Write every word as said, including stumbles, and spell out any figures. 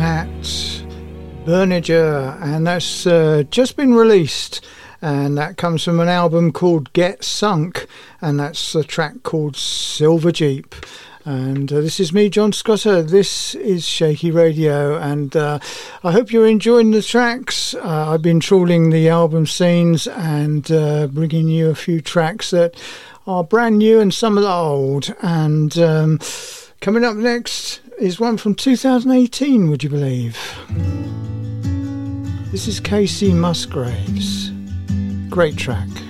that Berninger, and that's uh, just been released, and that comes from an album called Get Sunk, and that's a track called Silver Jeep. And uh, this is me, John Scotter. This is Shaky Radio, and uh, I hope you're enjoying the tracks. Uh, I've been trawling the album scenes and uh, bringing you a few tracks that are brand new and some of the old. And um, coming up next is one from two thousand eighteen, would you believe? This is Casey Musgraves. Great track.